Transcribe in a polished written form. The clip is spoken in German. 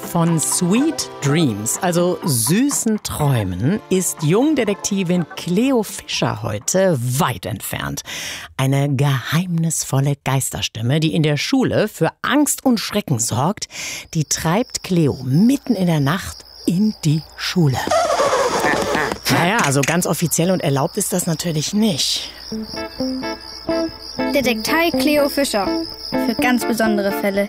von Sweet Dreams, also süßen Träumen, ist Jungdetektivin Cleo Fischer heute weit entfernt. Eine geheimnisvolle Geisterstimme, die in der Schule für Angst und Schrecken sorgt, die treibt Cleo mitten in der Nacht in die Schule. Naja, also ganz offiziell und erlaubt ist das natürlich nicht. Detektei Cleo Fischer. Für ganz besondere Fälle.